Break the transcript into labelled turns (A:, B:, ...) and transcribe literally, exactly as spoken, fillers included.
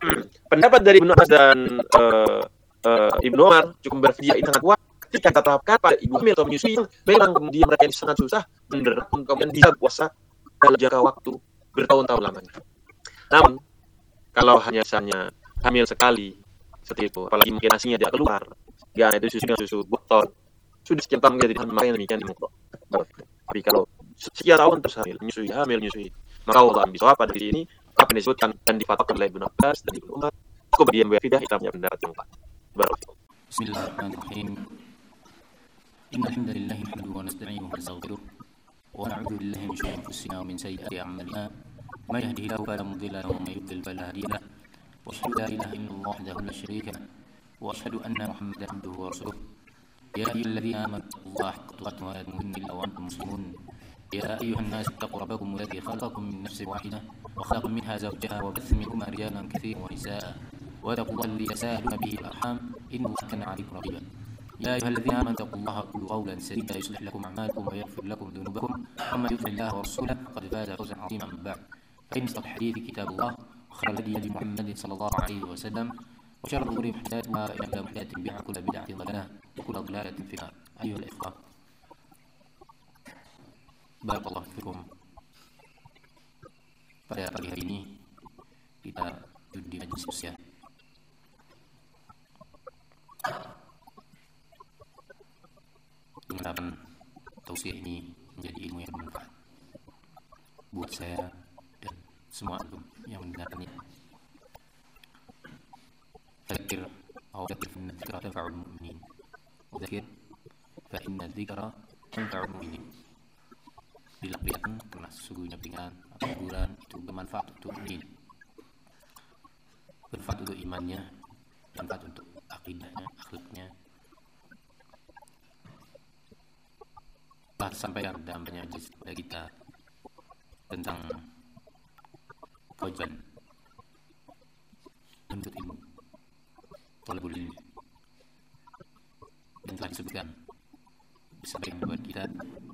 A: Pendapat dari Ibnu Abbas dan uh, uh, Ibnu Umar cukup berfidyah ini sangat kuat ketika kita terapkan pada ibu hamil atau menyusui yang memang kemudian mereka ini sangat susah menderita kemudian bisa puasa dalam jangka waktu bertahun-tahun lamanya. Namun kalau hanya misalnya hamil sekali seperti itu, apalagi mungkin asinya tidak keluar, ya itu susu dengan susu botol sudah sekian tahun jadi hamil, makanya demikian dimukro. Tapi kalau sekian tahun terus hamil, menyusui, hamil, menyusui, maka Allah bisa apa dari ini apa yang disebutkan dan difatwakan oleh Ibnu Abbas dan Ibnu Umar, cukup dia berfidah hitamnya pendapat yang kuat. Barakallahu.
B: Bismillahirrahmanirrahim. Innal hamdalillah nahmaduhu wa nasta'inuhu wa nastaghfiruh wa na'udzu billahi min shururi anfusina wa min sayyiati a'malina. May yahdihillahu fala mudilla lahu wa may yudlil fala hadiya lahu. Wa asyhadu la ilaha illallah wahdahu la syarika lahu wa asyhadu anna Muhammadan abduhu wa rasuluh. Ya ayyuhalladzina amanu taqullaha haqqa tuqatih wa la tamutunna illa wa antum muslimun. يا أيها الناس اتقوا ربكم الذي خلقكم من نفس واحدة وخلق منها زوجها وبث منهما رجالا كثيرا ونساء واتقوا الله الذي تساءلون به الأرحام إن الله كان عليكم رقيبا يا أيها الذين آمنوا اتقوا الله وقولوا قولا سديدا يصلح لكم أعمالكم ويغفر لكم ذنوبكم ومن يطع الله ورسوله فقد فاز فوزا عظيما. أما بعد فإن أصدق الحديث كتاب الله وخير الهدي هدي محمد صلى الله عليه وسلم وشر الأمور محدثاتها فإن كل محدثة بدعة وكل بدعة ضلالة وكل ضلالة في النار. أيها الإخوة, Barakallahu fikum. Pada pagi hari ini kita duduk di majelis usia dengan harapan tausiah ini menjadi ilmu yang bermanfaat buat saya dan semua antum yang mendengarkannya. Dzakir atau dzakir fa inna dzikra tanfa'ul mu'minin. Dzakir fa inna dzikra tanfa'ul mu'minin. Bila peringatkan karena sesungguhnya peringatan atau teguran itu bermanfaat untuk mukmin, bermanfaat untuk imannya, bermanfaat untuk akidahnya, akhlaknya. Telah sampaikan dalam banyak hadis kepada kita tentang kewajiban menuntut ilmu, thalabul ilmi, dan telah disebutkan disampaikan kepada kita